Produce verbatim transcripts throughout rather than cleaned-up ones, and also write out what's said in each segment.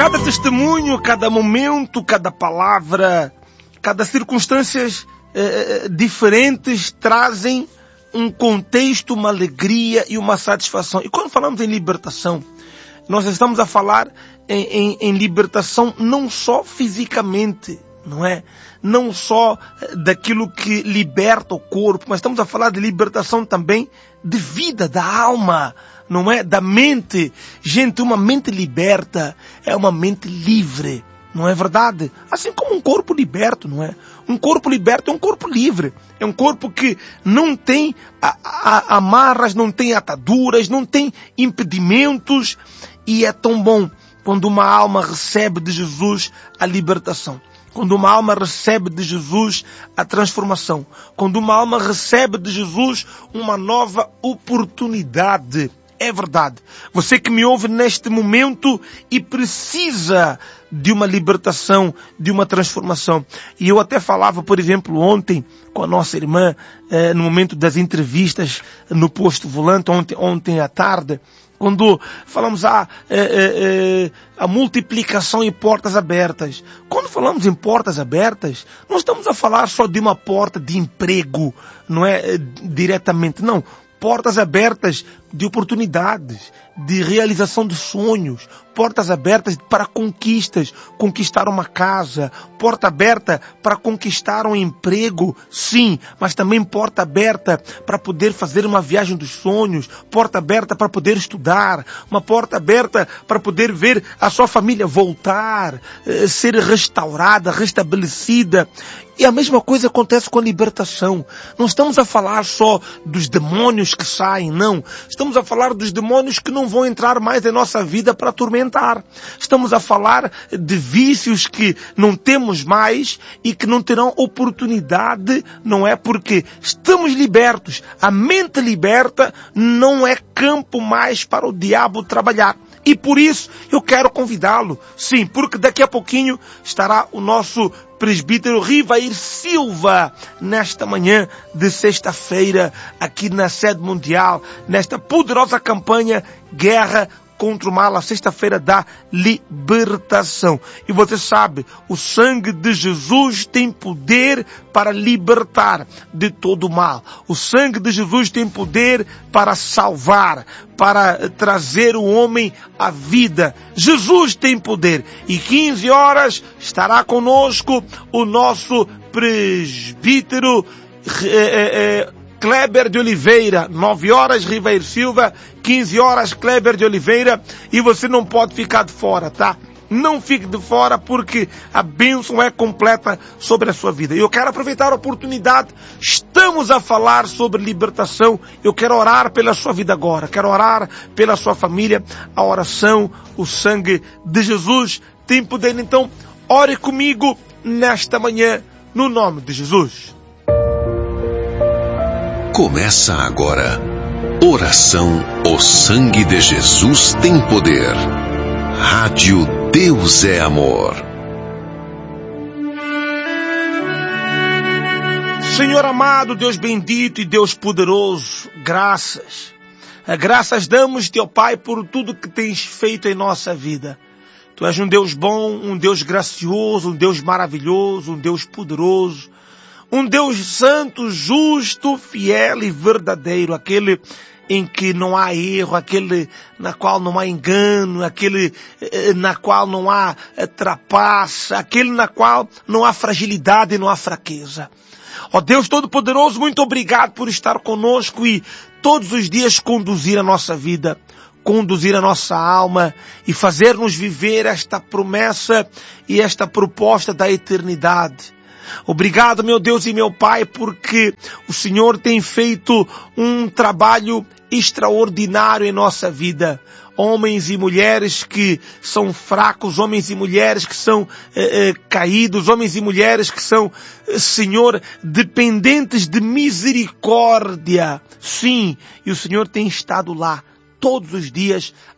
Cada testemunho, cada momento, cada palavra, cada circunstâncias eh, diferentes trazem um contexto, uma alegria e uma satisfação. E quando falamos em libertação, nós estamos a falar em, em, em libertação não só fisicamente, não é? Não só daquilo que liberta o corpo, mas estamos a falar de libertação também de vida, da alma, não é? Da mente. Gente, uma mente liberta é uma mente livre, não é verdade? Assim como um corpo liberto, não é? Um corpo liberto é um corpo livre. É um corpo que não tem a, a, amarras, não tem ataduras, não tem impedimentos. E é tão bom quando uma alma recebe de Jesus a libertação. Quando uma alma recebe de Jesus a transformação. Quando uma alma recebe de Jesus uma nova oportunidade. É verdade. Você que me ouve neste momento e precisa de uma libertação, de uma transformação. E eu até falava, por exemplo, ontem com a nossa irmã, eh, no momento das entrevistas no Posto Volante, ontem, ontem à tarde, quando falamos a, eh, eh, a multiplicação em portas abertas. Quando falamos em portas abertas, não estamos a falar só de uma porta de emprego, não é eh, diretamente, não. Portas abertas de oportunidades, de realização de sonhos, portas abertas para conquistas, conquistar uma casa, porta aberta para conquistar um emprego, sim, mas também porta aberta para poder fazer uma viagem dos sonhos, porta aberta para poder estudar, uma porta aberta para poder ver a sua família voltar, ser restaurada, restabelecida. E a mesma coisa acontece com a libertação. Não estamos a falar só dos demônios que saem, não. Estamos a falar dos demônios que não vão entrar mais em nossa vida para atormentar. Estamos a falar de vícios que não temos mais e que não terão oportunidade, não é? Porque estamos libertos. A mente liberta não é campo mais para o diabo trabalhar. E por isso eu quero convidá-lo. Sim, porque daqui a pouquinho estará o nosso presbítero Rivair Silva nesta manhã de sexta-feira aqui na sede mundial, nesta poderosa campanha Guerra contra o Mal, a sexta-feira da libertação. E você sabe, o sangue de Jesus tem poder para libertar de todo o mal. O sangue de Jesus tem poder para salvar, para trazer o homem à vida. Jesus tem poder. E quinze horas estará conosco o nosso presbítero eh, eh, Kleber de Oliveira. nove horas Rivair Silva, quinze horas Kleber de Oliveira, e você não pode ficar de fora, tá? Não fique de fora, porque a bênção é completa sobre a sua vida. E eu quero aproveitar a oportunidade. Estamos a falar sobre libertação. Eu quero orar pela sua vida agora. Quero orar pela sua família. A oração, o sangue de Jesus tem poder. Então, ore comigo nesta manhã, no nome de Jesus. Começa agora. Oração, o sangue de Jesus tem poder. Rádio Deus é Amor. Senhor amado, Deus bendito e Deus poderoso, graças. Graças damos, teu Pai, por tudo que tens feito em nossa vida. Tu és um Deus bom, um Deus gracioso, um Deus maravilhoso, um Deus poderoso. Um Deus santo, justo, fiel e verdadeiro, aquele em que não há erro, aquele na qual não há engano, aquele na qual não há trapaça, aquele na qual não há fragilidade e não há fraqueza. Ó Deus Todo-Poderoso, muito obrigado por estar conosco e todos os dias conduzir a nossa vida, conduzir a nossa alma e fazer-nos viver esta promessa e esta proposta da eternidade. Obrigado, meu Deus e meu Pai, porque o Senhor tem feito um trabalho extraordinário em nossa vida. Homens e mulheres que são fracos, homens e mulheres que são eh, eh, caídos, homens e mulheres que são, eh, Senhor, dependentes de misericórdia. Sim, e o Senhor tem estado lá todos os dias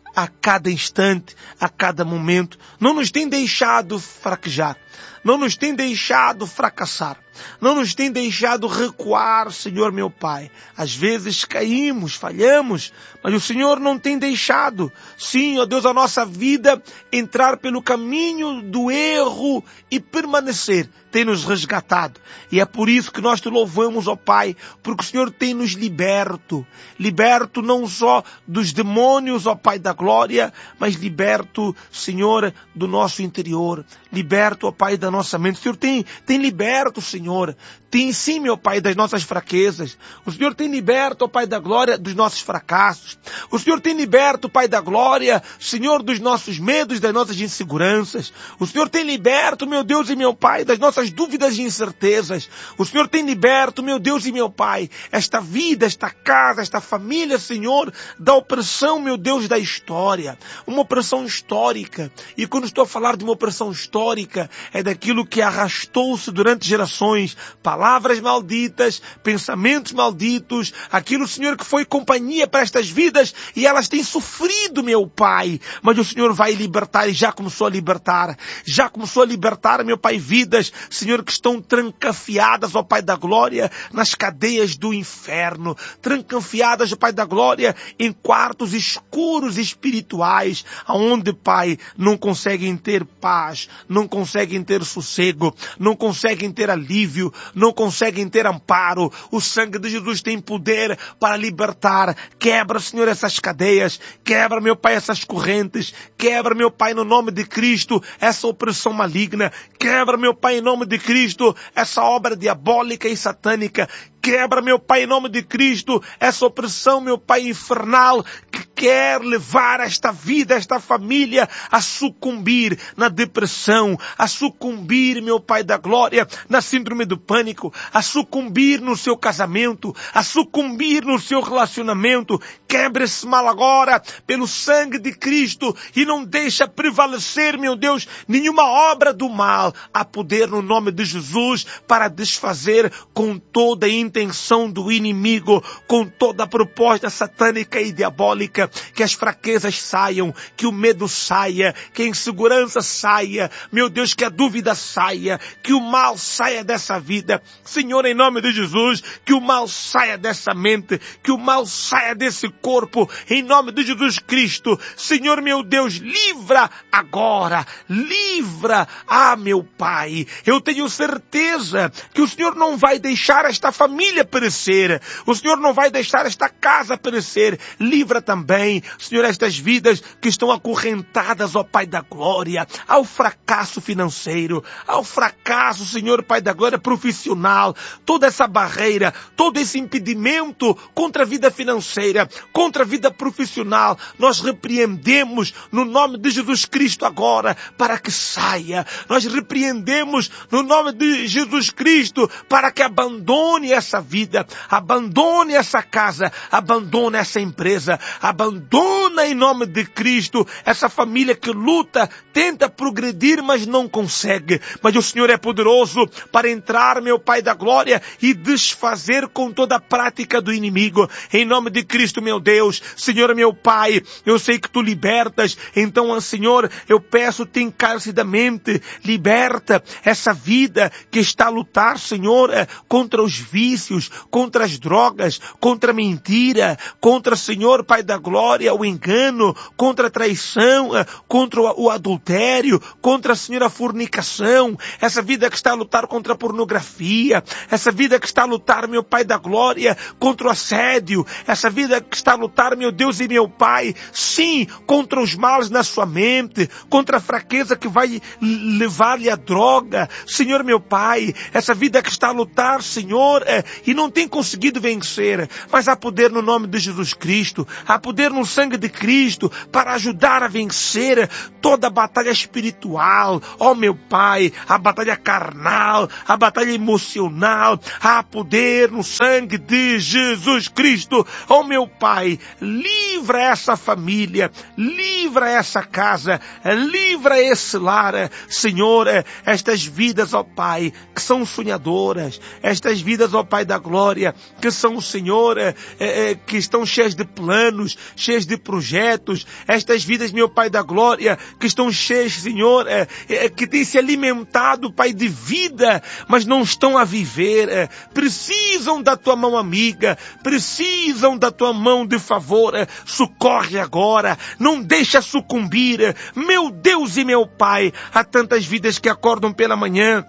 a cada instante, a cada momento. Não nos tem deixado fraquejar. Não nos tem deixado fracassar. Não nos tem deixado recuar, Senhor meu Pai. Às vezes caímos, falhamos, mas o Senhor não tem deixado, sim, ó Deus, a nossa vida entrar pelo caminho do erro e permanecer. Tem nos resgatado. E é por isso que nós te louvamos, ó Pai, porque o Senhor tem nos liberto. Liberto não só dos demônios, ó Pai da glória, mas liberto, Senhor, do nosso interior. Liberto, ó Pai, da nossa mente. O Senhor tem, tem liberto, Senhor. Tem sim, meu Pai, das nossas fraquezas. O Senhor tem liberto, ó Pai da glória, dos nossos fracassos. O Senhor tem liberto, Pai da glória, Senhor, dos nossos medos, das nossas inseguranças. O Senhor tem liberto, meu Deus e meu Pai, das nossas dúvidas e incertezas. O Senhor tem liberto, meu Deus e meu Pai, esta vida, esta casa, esta família, Senhor, da opressão, meu Deus, da história. Uma opressão histórica. E quando estou a falar de uma opressão histórica, é daquilo que arrastou-se durante gerações. Palavras malditas, pensamentos malditos, aquilo, Senhor, que foi companhia para estas vidas e elas têm sofrido, meu Pai. Mas o Senhor vai libertar e já começou a libertar. Já começou a libertar, meu Pai, vidas, Senhor, que estão trancafiadas, ó Pai da glória, nas cadeias do inferno. Trancafiadas, ó Pai da glória, em quartos escuros espirituais, aonde, Pai, não conseguem ter paz, não conseguem ter sossego, não conseguem ter alívio, não conseguem ter amparo. O sangue de Jesus tem poder para libertar. Quebra, Senhor, essas cadeias. Quebra, meu Pai, essas correntes. Quebra, meu Pai, no nome de Cristo, essa opressão maligna. Quebra, meu Pai, em nome de Cristo, essa obra diabólica e satânica. Quebra, meu Pai, em nome de Cristo, essa opressão, meu Pai, infernal, que quer levar esta vida, esta família, a sucumbir na depressão, a sucumbir, meu Pai da glória, na síndrome do pânico, a sucumbir no seu casamento, a sucumbir no seu relacionamento. Quebra esse mal agora, pelo sangue de Cristo, e não deixa prevalecer, meu Deus, nenhuma obra do mal. Há poder no nome de Jesus para desfazer com toda a intenção do inimigo, com toda a proposta satânica e diabólica, que as fraquezas saiam, que o medo saia, que a insegurança saia, meu Deus, que a dúvida saia, que o mal saia dessa vida. Senhor, em nome de Jesus, que o mal saia dessa mente, que o mal saia desse corpo, em nome de Jesus Cristo. Senhor, meu Deus, livra agora, livra, ah, meu Pai, eu tenho certeza que o Senhor não vai deixar esta família perecer, o Senhor não vai deixar esta casa perecer. Livra também, Senhor, estas vidas que estão acorrentadas, ó Pai da glória, ao fracasso financeiro, ao fracasso, Senhor, Pai da glória, profissional, toda essa barreira, todo esse impedimento contra a vida financeira, contra a vida profissional, nós repreendemos no nome de Jesus Cristo agora, para que saia. Nós repreendemos no nome de Jesus Cristo, para que abandone essa vida, abandone essa casa, abandone essa empresa, abandona em nome de Cristo essa família que luta, tenta progredir, mas não consegue. Mas o Senhor é poderoso para entrar, meu Pai da glória, e desfazer com toda a prática do inimigo. Em nome de Cristo, meu Deus, Senhor, meu Pai, eu sei que Tu libertas, então, Senhor, eu peço-Te encarecidamente, liberta essa vida que está a lutar, Senhor, contra os vícios, contra as drogas, contra a mentira, contra, Senhor, Pai da glória, o engano, contra a traição, contra o adultério, contra, Senhor, a fornicação, essa vida que está a lutar contra a pornografia, essa vida que está a lutar, meu Pai da glória, contra o assédio, essa vida que está a lutar, meu Deus e meu Pai, sim, contra os males na sua mente, contra a fraqueza que vai levar-lhe a droga, Senhor, meu Pai, essa vida que está a lutar, Senhor, é, e não tem conseguido vencer, mas há poder no nome de Jesus Cristo, há poder no sangue de Cristo para ajudar a vencer toda a batalha espiritual, ó meu Pai, a batalha carnal, a batalha emocional, há poder no sangue de Jesus Cristo, ó meu Pai, livra essa família, livra essa casa, livra esse lar, Senhor, estas vidas, ó Pai, que são sonhadoras, estas vidas, ó Pai, Pai da glória, que são, Senhor, é, é, que estão cheias de planos, cheias de projetos, estas vidas, meu Pai da glória, que estão cheias, Senhor, é, é, que têm se alimentado, Pai, de vida, mas não estão a viver, é, precisam da tua mão amiga, precisam da tua mão de favor, é, socorre agora, não deixa sucumbir, é, meu Deus e meu Pai, há tantas vidas que acordam pela manhã,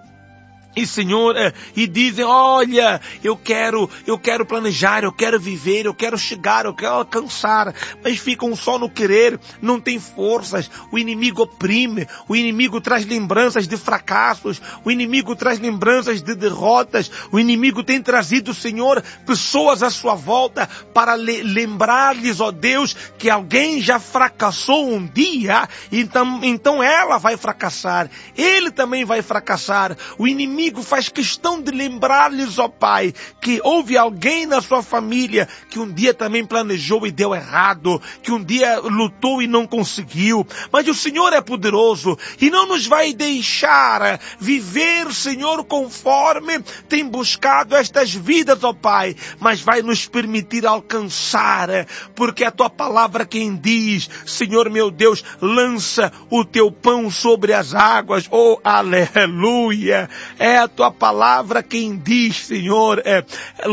e Senhor, e dizem, olha, eu quero, eu quero planejar, eu quero viver, eu quero chegar, eu quero alcançar, mas ficam só no querer, não tem forças, o inimigo oprime, o inimigo traz lembranças de fracassos, o inimigo traz lembranças de derrotas, o inimigo tem trazido, Senhor, pessoas à sua volta para le- lembrar-lhes, ó Deus, que alguém já fracassou um dia, então, então ela vai fracassar, ele também vai fracassar, o inimigo O inimigo faz questão de lembrar-lhes, ó Pai, que houve alguém na sua família que um dia também planejou e deu errado, que um dia lutou e não conseguiu. Mas o Senhor é poderoso e não nos vai deixar viver, Senhor, conforme tem buscado estas vidas, ó Pai, mas vai nos permitir alcançar, porque a tua palavra quem diz, Senhor meu Deus, lança o teu pão sobre as águas, oh aleluia. É a tua palavra quem diz, Senhor, é,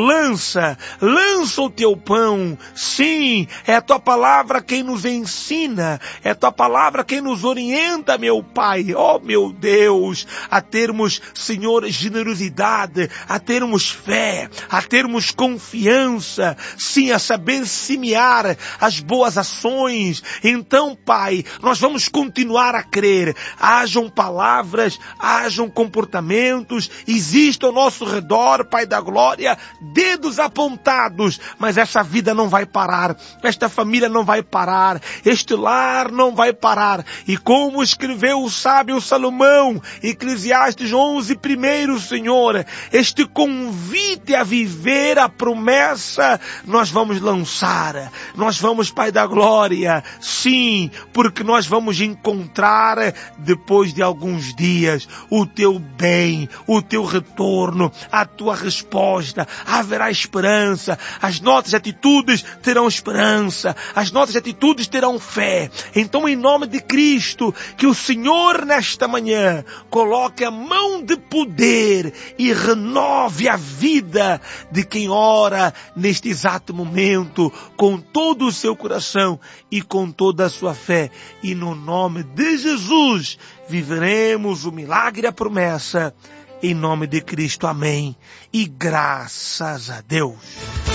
lança, lança o teu pão. Sim, é a tua palavra quem nos ensina, é a tua palavra quem nos orienta, meu Pai, oh meu Deus, a termos, Senhor, generosidade, a termos fé, a termos confiança, sim, a saber semear as boas ações. Então, Pai, nós vamos continuar a crer, hajam palavras, hajam comportamentos, existe ao nosso redor, Pai da glória, dedos apontados, mas essa vida não vai parar, esta família não vai parar, este lar não vai parar, e como escreveu o sábio Salomão, Eclesiastes onze, primeiro, Senhor, este convite a viver a promessa, nós vamos lançar, nós vamos, Pai da glória, sim, porque nós vamos encontrar, depois de alguns dias, o teu bem, o teu retorno, a tua resposta, haverá esperança, as nossas atitudes terão esperança, as nossas atitudes terão fé. Então, em nome de Cristo, que o Senhor nesta manhã coloque a mão de poder e renove a vida de quem ora neste exato momento, com todo o seu coração e com toda a sua fé. E no nome de Jesus, viveremos o milagre e a promessa. Em nome de Cristo, amém. E graças a Deus.